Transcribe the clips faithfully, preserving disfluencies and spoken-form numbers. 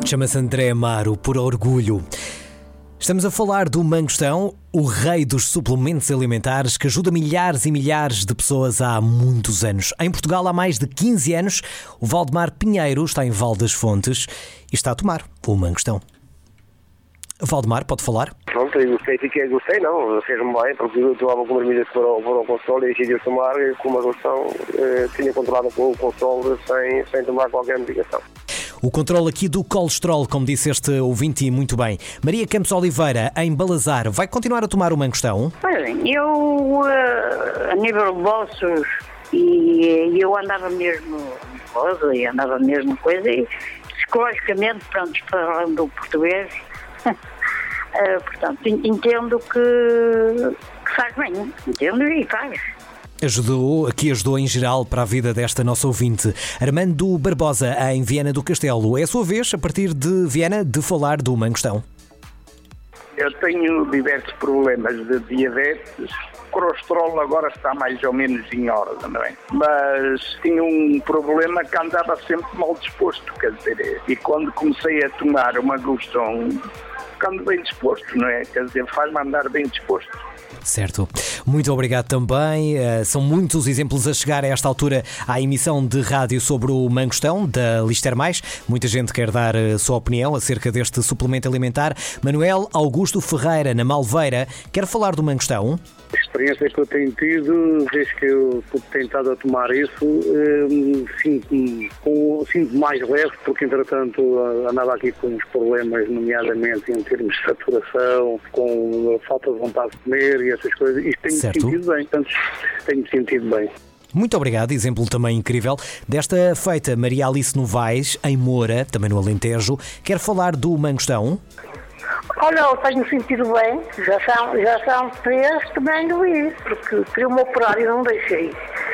Chama-se André Amaro, por orgulho. Estamos a falar do Mangostão, o rei dos suplementos alimentares que ajuda milhares e milhares de pessoas há muitos anos. Em Portugal, há mais de quinze anos, o Valdemar Pinheiro está em Val das Fontes e está a tomar o Mangostão. Valdemar, pode falar? Pronto, eu gostei, fiquei, gostei não, fez-me bem, porque eu tomava com marmitas para o, para o console e decidi tomar com uma relação, eh, tinha controlado com o console sem, sem tomar qualquer medicação. O controle aqui do colesterol, como disse este ouvinte muito bem. Maria Campos Oliveira, em Balazar, vai continuar a tomar o Mangostão? Bem, eu, a nível de bolsos, e eu andava mesmo coisa, e andava mesmo coisa, e psicologicamente, pronto, falando português, uh, portanto, entendo que, que faz bem, entendo e faz. Ajudou, aqui ajudou em geral para a vida desta nossa ouvinte. Armando Barbosa, em Viana do Castelo. É a sua vez, a partir de Viana, de falar do Mangostão. Eu tenho diversos problemas de diabetes. O colesterol agora está mais ou menos em ordem, não é? Mas tinha um problema que andava sempre mal disposto, quer dizer, e quando comecei a tomar o Mangostão, ficando bem disposto, não é? Quer dizer, faz-me andar bem disposto. Certo. Muito obrigado também. Uh, são muitos exemplos a chegar a esta altura à emissão de rádio sobre o Mangostão, da Lister Mais. Muita gente quer dar a sua opinião acerca deste suplemento alimentar. Manuel Augusto Ferreira, na Malveira, quer falar do Mangostão? A experiência que eu tenho tido, desde que eu tenho estado a tomar isso, hum, sinto-me sinto mais leve, porque entretanto andava aqui com uns problemas, nomeadamente em termos de saturação, com falta de vontade de comer e essas coisas. Isto tenho-me sentido bem, portanto, tenho-me sentido bem. Muito obrigado, exemplo também incrível desta feita. Maria Alice Novaes, em Moura, também no Alentejo, quer falar do Mangostão? Olha, eu tenho sentido bem, já são, já são três que venho ir, porque queria-me operar e não deixei.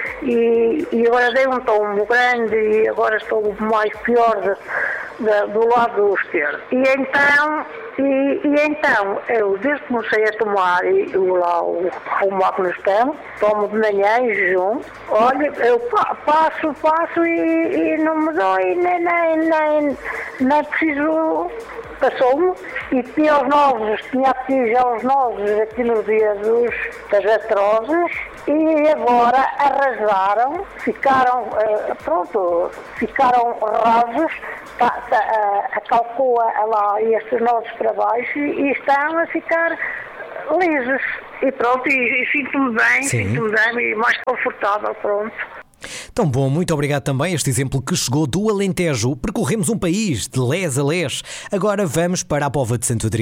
E, e agora dei um tombo grande e agora estou mais pior de, de, do lado esquerdo. E então, e, e então, eu desde que comecei a tomar e, eu lá o, o Mangostão, tomo de manhã em jejum, olha, eu passo, passo e, e não me dói, nem, nem, nem, nem preciso. Passou-me e tinha os novos, tinha aqui já os novos aqui no dia dos, das artroses e agora arrasaram, ficaram, uh, pronto, ficaram rasos, tá, tá, uh, calcou lá estes novos para baixo e estão a ficar lisos. E pronto, e, e sinto-me bem, sinto-me bem e mais confortável, pronto. Tão bom, muito obrigado também a este exemplo que chegou do Alentejo. Percorremos um país de lés a lés. Agora vamos para a Póvoa de Santo Adriano.